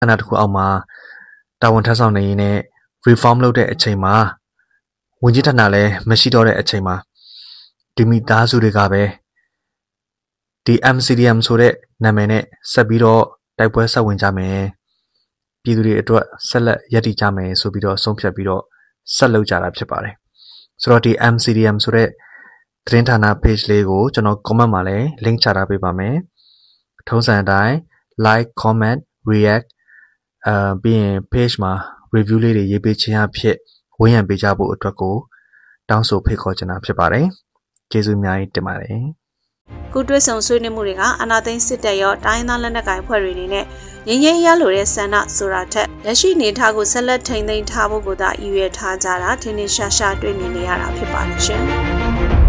ခဏတစ်ခုအောက်မှာတာဝန်ထမ်းဆောင်နေရင်းနဲ့ reform လုပ်တဲ့အချိန်မှာဝန်ကြီးဌာနလည်းမရှိတော့တဲ့အချိန်မှာဒီမိသားစုတွေကပဲဒီ MCDM ဆိုတဲ့နာမည်နဲ့ဆက်ပြီးတော့တိုက်ပွဲဆက်ဝင်ကြမယ်ပြည်သူတွေအတွက်ဆက်လက်ရည်တည်ကြမယ်ဆိုပြီးတော့ဆုံးဖြတ်ပြီးတော့ဆက်လုပ်ကြတာဖြစ်ပါတယ်ဆိုတော့ဒီ MCDM ဆိုတဲ့သတင်းဌာန page လေးကိုကျွန်တော် comment မှာလည်း link ချထားပေးပါမယ်ထုံးစံအတိုင်း like comment react ပြီးရင် page မှာ review လေးတွေရေးပေးခြင်းအဖြစ်ဝန်းရံပေးကြဖို့အတွက်ကိုတောင်းဆိုဖိတ်ခေါ်ချင်တာဖြစ်ပါတယ်ကျေးဇူးအများကြီးတင်ပါတယ်ခုတွဲဆောင်ဆွေးနွေးမှုတွေကအာဏာသိမ်းစစ်တပ်ရောတိုင်းသားလက်နက်ကိုင်ဖွဲ့တွေနဲ့ငြိမ်းချမ်းရေးလိုတဲ့ဆန္ဒဆိုတာထက်လက်ရှိနေထားကိုဆက်လက်ထိန်းသိမ်းထားဖို့ကိုသာရည်ရွယ်ထားကြတာထင်ထင်ရှားရှားတွေ့မြင်နေရတာဖြစ်ပါတယ်ရှင်